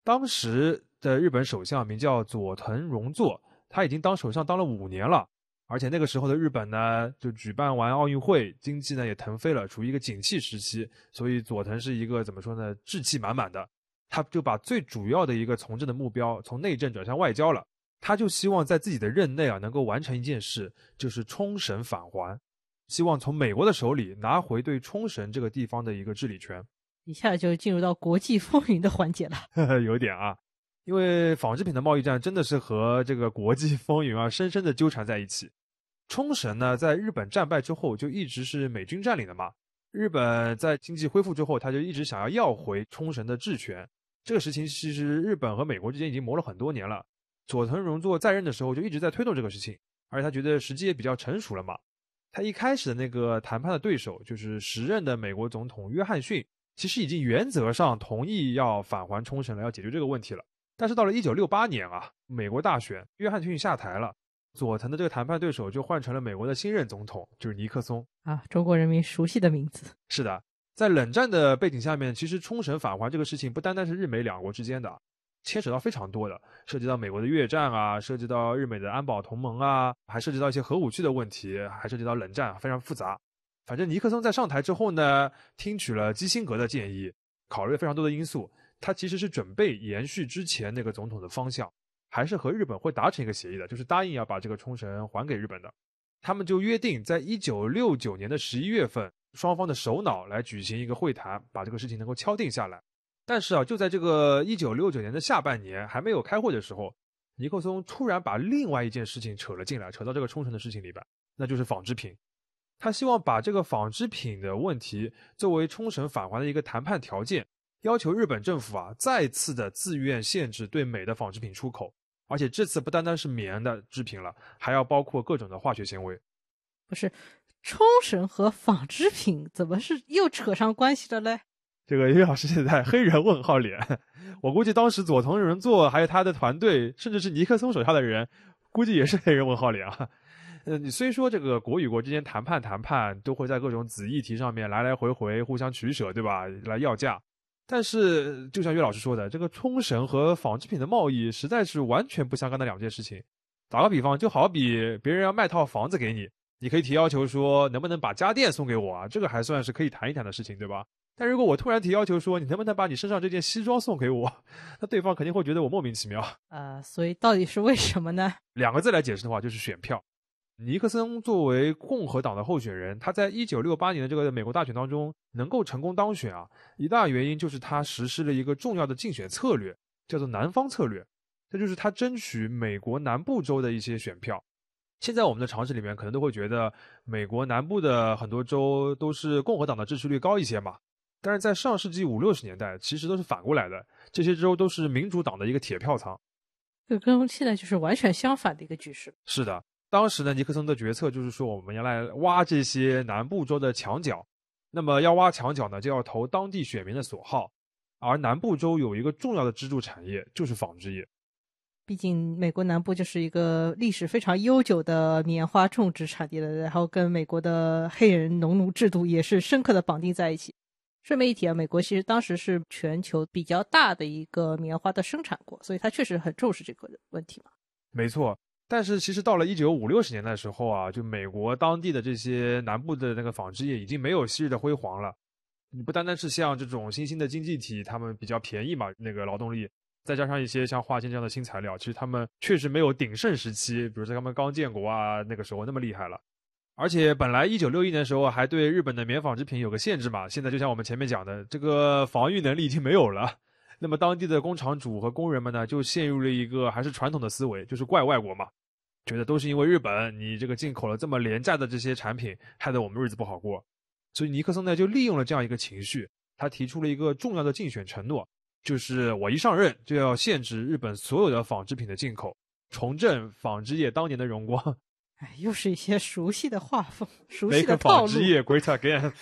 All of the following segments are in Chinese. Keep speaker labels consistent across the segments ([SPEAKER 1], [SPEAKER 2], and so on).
[SPEAKER 1] 当时的日本首相名叫佐藤荣作，他已经当首相当了5年了，而且那个时候的日本呢，就举办完奥运会，经济呢也腾飞了，处于一个景气时期，所以佐藤是一个怎么说呢，志气满满的，他就把最主要的一个从政的目标从内政转向外交了，他就希望在自己的任内啊能够完成一件事，就是冲绳返还，希望从美国的手里拿回对冲绳这个地方的一个治理权。
[SPEAKER 2] 一下就进入到国际风云的环节了。
[SPEAKER 1] 有点啊，因为纺织品的贸易战真的是和这个国际风云啊深深的纠缠在一起。冲绳呢，在日本战败之后就一直是美军占领的嘛，日本在经济恢复之后，他就一直想要回冲绳的治权。这个事情其实日本和美国之间已经磨了很多年了，佐藤荣作在任的时候就一直在推动这个事情，而且他觉得时机也比较成熟了嘛。他一开始的那个谈判的对手就是时任的美国总统约翰逊，其实已经原则上同意要返还冲绳了，要解决这个问题了。但是到了1968年啊，美国大选，约翰逊下台了，佐藤的这个谈判对手就换成了美国的新任总统，就是尼克松
[SPEAKER 2] 啊，中国人民熟悉的名字。
[SPEAKER 1] 是的，在冷战的背景下面，其实冲绳返还这个事情不单单是日美两国之间的，牵扯到非常多的，涉及到美国的越战啊，涉及到日美的安保同盟啊，还涉及到一些核武器的问题，还涉及到冷战，非常复杂。反正尼克松在上台之后呢，听取了基辛格的建议，考虑了非常多的因素，他其实是准备延续之前那个总统的方向，还是和日本会达成一个协议的，就是答应要把这个冲绳还给日本的。他们就约定在1969年的11月份，双方的首脑来举行一个会谈，把这个事情能够敲定下来。但是啊，就在这个1969年的下半年还没有开会的时候，尼克松突然把另外一件事情扯了进来，扯到这个冲绳的事情里边，那就是纺织品。他希望把这个纺织品的问题作为冲绳返还的一个谈判条件，要求日本政府啊再次的自愿限制对美的纺织品出口，而且这次不单单是棉的制品了，还要包括各种的化学纤维。
[SPEAKER 2] 不是，冲绳和纺织品怎么是又扯上关系了嘞？
[SPEAKER 1] 这个岳老师现在黑人问号脸，我估计当时佐藤荣作还有他的团队，甚至是尼克松手下的人，估计也是黑人问号脸啊。你虽说这个国与国之间谈判都会在各种子议题上面来来回回互相取舍，对吧？来要价，但是就像岳老师说的，这个冲绳和纺织品的贸易实在是完全不相干的两件事情。打个比方，就好比别人要卖套房子给你，你可以提要求说能不能把家电送给我啊，这个还算是可以谈一谈的事情，对吧？但如果我突然提要求说你能不能把你身上这件西装送给我，那对方肯定会觉得我莫名其妙。
[SPEAKER 2] 所以到底是为什么呢
[SPEAKER 1] ？2个字来解释的话，就是选票。尼克森作为共和党的候选人，他在1968年的这个美国大选当中能够成功当选啊，一大原因就是他实施了一个重要的竞选策略，叫做南方策略。这就是他争取美国南部州的一些选票。现在我们的常识里面可能都会觉得美国南部的很多州都是共和党的支持率高一些嘛，但是在上世纪50、60年代其实都是反过来的，这些州都是民主党的一个铁票仓。
[SPEAKER 2] 这跟现在就是完全相反的一个局势。
[SPEAKER 1] 是的，当时呢，尼克松的决策就是说，我们要来挖这些南部州的墙角。那么要挖墙角呢，就要投当地选民的所好。而南部州有一个重要的支柱产业，就是纺织业。
[SPEAKER 2] 毕竟美国南部就是一个历史非常悠久的棉花种植产地了，然后跟美国的黑人农奴制度也是深刻的绑定在一起。顺便一提啊，美国其实当时是全球比较大的一个棉花的生产国，所以它确实很重视这个问题嘛。
[SPEAKER 1] 没错，但是其实到了1950、60年代的时候啊，就美国当地的这些南部的那个纺织业已经没有昔日的辉煌了。你不单单是像这种新兴的经济体，他们比较便宜嘛，那个劳动力，再加上一些像化纤这样的新材料，其实他们确实没有鼎盛时期，比如说他们刚建国啊那个时候那么厉害了。而且本来1961年的时候还对日本的棉纺织品有个限制嘛，现在就像我们前面讲的，这个防御能力已经没有了。那么当地的工厂主和工人们呢，就陷入了一个还是传统的思维，就是怪外国嘛，觉得都是因为日本你这个进口了这么廉价的这些产品，害得我们日子不好过。所以尼克松呢就利用了这样一个情绪，他提出了一个重要的竞选承诺，就是我一上任就要限制日本所有的纺织品的进口，重振纺织业当年的荣光。
[SPEAKER 2] 又是一些熟悉的画风，熟悉的套路。
[SPEAKER 1] 纺织业 great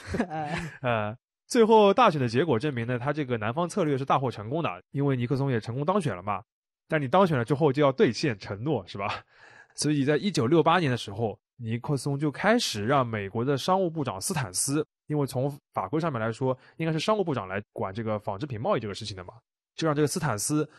[SPEAKER 1] again。最后大选的结果证明呢，他这个南方策略是大获成功的，因为尼克松也成功当选了嘛。但你当选了之后就要兑现承诺，是吧？所以在1968年的时候，尼克松就开始让美国的商务部长斯坦斯，因为从法规上面来说，应该是商务部长来管这个纺织品贸易这个事情的嘛， 就让这个斯坦斯